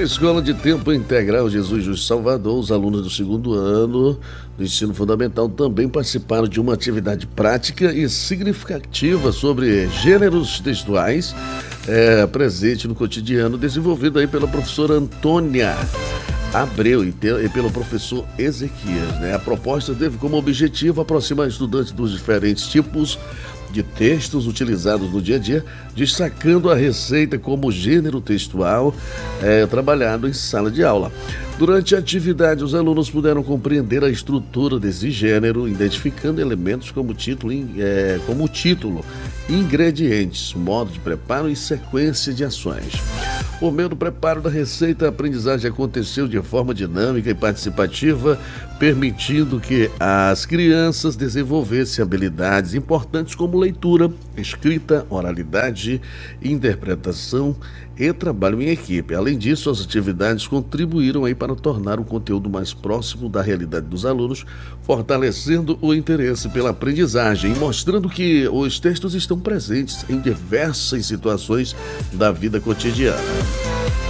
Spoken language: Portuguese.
Na Escola de Tempo Integral Jesus Justo Salvador, os alunos do segundo ano do ensino fundamental também participaram de uma atividade prática e significativa sobre gêneros textuais, presente no cotidiano, desenvolvido aí pela professora Antônia Abreu e pelo professor Ezequias, né? A proposta teve como objetivo aproximar estudantes dos diferentes tipos de textos utilizados no dia a dia, destacando a receita como gênero textual trabalhado em sala de aula. Durante a atividade, os alunos puderam compreender a estrutura desse gênero, identificando elementos como título, ingredientes, modo de preparo e sequência de ações. Por meio do preparo da receita, a aprendizagem aconteceu de forma dinâmica e participativa, permitindo que as crianças desenvolvessem habilidades importantes como leitura, escrita, oralidade, interpretação e trabalho em equipe. Além disso, as atividades contribuíram aí para tornar o conteúdo mais próximo da realidade dos alunos, fortalecendo o interesse pela aprendizagem e mostrando que os textos estão presentes em diversas situações da vida cotidiana.